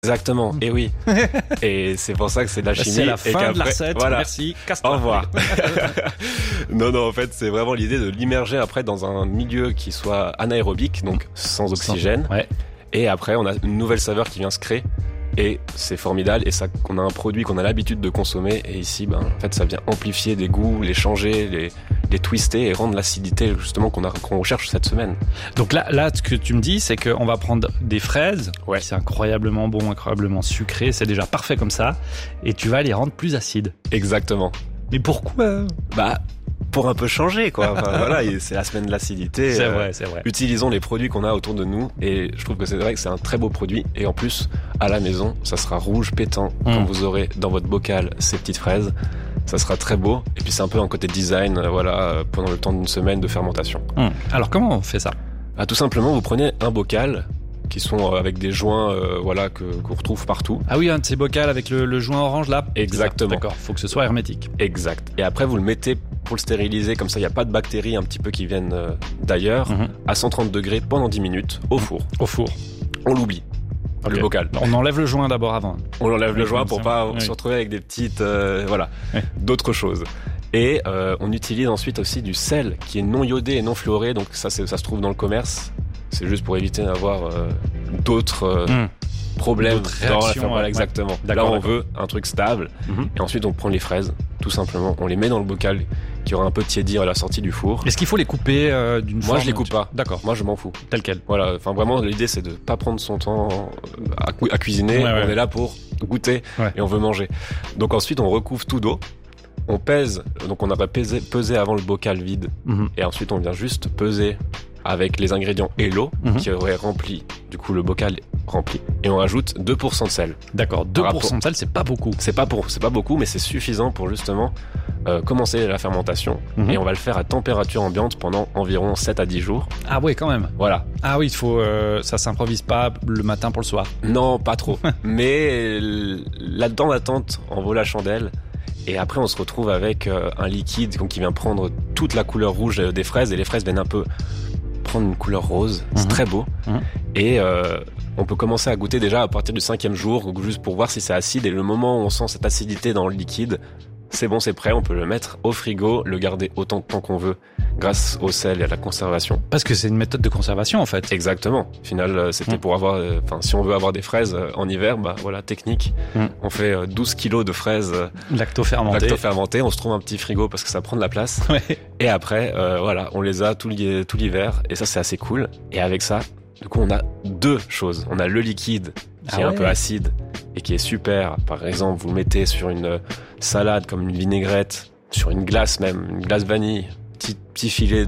Exactement, et oui. Et c'est pour ça que c'est de la chimie. C'est la fin et qu'après, de la recette, voilà. merci, casse-toi. Au revoir. Non, en fait, c'est vraiment l'idée de l'immerger après dans un milieu qui soit anaérobique, donc sans oxygène. Ouais. Et après, on a une nouvelle saveur qui vient se créer. Et c'est formidable. Et ça, on a un produit qu'on a l'habitude de consommer. Et ici, en fait, ça vient amplifier des goûts, les changer, les twister et rendre l'acidité, justement, qu'on recherche cette semaine. Donc là, ce que tu me dis, c'est qu'on va prendre des fraises. Ouais. C'est incroyablement bon, incroyablement sucré. C'est déjà parfait comme ça. Et tu vas les rendre plus acides. Exactement. Mais pourquoi? Pour un peu changer, quoi. Enfin, voilà, c'est la semaine de l'acidité. C'est vrai. Utilisons les produits qu'on a autour de nous, et je trouve que c'est vrai que c'est un très beau produit. Et en plus, à la maison, ça sera rouge pétant quand vous aurez dans votre bocal ces petites fraises. Ça sera très beau. Et puis c'est un peu un côté design, pendant le temps d'une semaine de fermentation. Alors comment on fait ça? Tout simplement, vous prenez un bocal qui sont avec des joints qu'on retrouve partout. Ah oui, un de ces bocals avec le joint orange là. Exactement. D'accord, faut que ce soit hermétique. Exact. Et après, vous le mettez pour le stériliser, comme ça il n'y a pas de bactéries un petit peu qui viennent d'ailleurs, à 130 degrés pendant 10 minutes au four. Au four. On l'oublie, le bocal. On enlève le joint d'abord avant. On enlève le joint pour pas se retrouver avec des petites, d'autres choses. Et on utilise ensuite aussi du sel qui est non iodé et non fluoré, donc ça se trouve dans le commerce. C'est juste pour éviter d'avoir d'autres problèmes d'autres réactions. Voilà, exactement. Là, on veut un truc stable. Et ensuite, on prend les fraises, tout simplement. On les met dans le bocal qui aura un peu tiédir à la sortie du four. Est-ce qu'il faut les couper d'une forme? Moi, je les coupe pas. D'accord. Moi, je m'en fous. Tel quel. Voilà. Enfin, vraiment, l'idée, c'est de pas prendre son temps à cuisiner. On est là pour goûter et on veut manger. Donc ensuite, on recouvre tout d'eau. On pèse. Donc, on aurait pesé avant le bocal vide. Et ensuite, on vient juste peser avec les ingrédients et l'eau qui aurait rempli, du coup le bocal rempli, et on rajoute 2% de sel. D'accord, 2% de sel, c'est pas beaucoup. C'est pas beaucoup, mais c'est suffisant pour justement commencer la fermentation, et on va le faire à température ambiante pendant environ 7 à 10 jours. Ah ouais, quand même. Voilà. Ah oui, il faut ça s'improvise pas le matin pour le soir. Non, pas trop. Mais là-dedans, l'attente en vaut la chandelle. Et après, on se retrouve avec un liquide qui vient prendre toute la couleur rouge des fraises, et les fraises viennent un peu prendre une couleur rose. C'est très beau. Et on peut commencer à goûter déjà à partir du 5e jour, juste pour voir si c'est acide. Et le moment où on sent cette acidité dans le liquide, c'est bon, c'est prêt. On peut le mettre au frigo, le garder autant de temps qu'on veut, grâce au sel et à la conservation. Parce que c'est une méthode de conservation, en fait. Exactement. Au final, c'était pour avoir, si on veut avoir des fraises en hiver, technique. On fait 12 kilos de fraises lacto-fermentées. On se trouve un petit frigo parce que ça prend de la place. Et après, on les a tout l'hiver. Et ça, c'est assez cool. Et avec ça, du coup, on a deux choses. On a le liquide qui est un peu acide et qui est super. Par exemple, vous le mettez sur une salade comme une vinaigrette, sur une glace même, une glace vanille, petit filet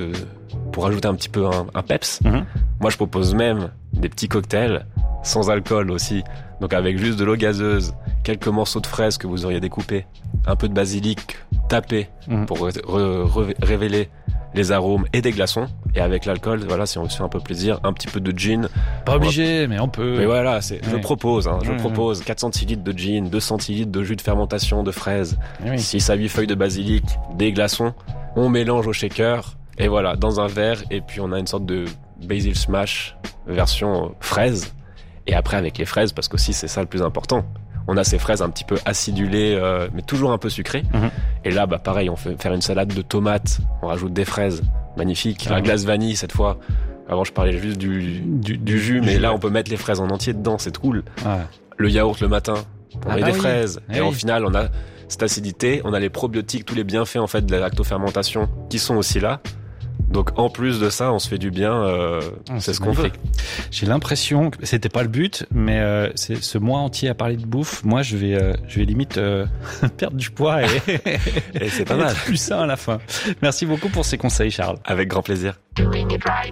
pour ajouter un petit peu un peps. Moi, je propose même des petits cocktails sans alcool aussi. Donc avec juste de l'eau gazeuse, quelques morceaux de fraises que vous auriez découpés, un peu de basilic tapé pour révéler les arômes et des glaçons. Et avec l'alcool, si on se fait un peu plaisir, un petit peu de gin. Pas obligé, mais on peut. Mais voilà, je propose 4 centilitres de gin, 2 centilitres de jus de fermentation de fraises, 6 à 8 feuilles de basilic, des glaçons. On mélange au shaker, et voilà, dans un verre, et puis on a une sorte de basil smash version fraise. Et après, avec les fraises, parce qu'aussi c'est ça le plus important, on a ces fraises un petit peu acidulées, mais toujours un peu sucrées. Et là, pareil, on fait faire une salade de tomates, on rajoute des fraises, magnifique. La glace vanille, cette fois. Avant, je parlais juste du jus, mais là, on peut mettre les fraises en entier dedans, c'est cool. Le yaourt le matin, on met des fraises. Et au final, on a cette acidité, on a les probiotiques, tous les bienfaits en fait de la lactofermentation qui sont aussi là. Donc en plus de ça, on se fait du bien, c'est ce qu'on veut. J'ai l'impression que c'était pas le but, mais c'est ce mois entier à parler de bouffe. Moi, je vais limite perdre du poids et c'est pas mal. Être plus sain à la fin. Merci beaucoup pour ces conseils, Charles. Avec grand plaisir.